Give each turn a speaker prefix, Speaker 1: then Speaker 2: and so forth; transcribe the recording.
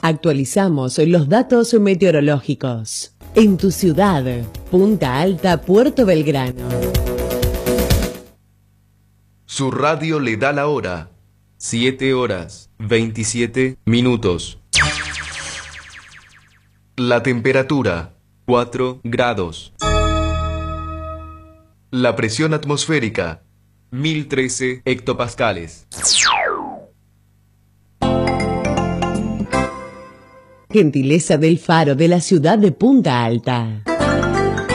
Speaker 1: Actualizamos los datos meteorológicos. En tu ciudad, Punta Alta, Puerto Belgrano.
Speaker 2: Su radio le da la hora.
Speaker 3: 7:27.
Speaker 2: La temperatura.
Speaker 3: 4 grados.
Speaker 2: La presión atmosférica.
Speaker 3: 1013 hectopascales.
Speaker 1: Gentileza del Faro de la ciudad de Punta Alta.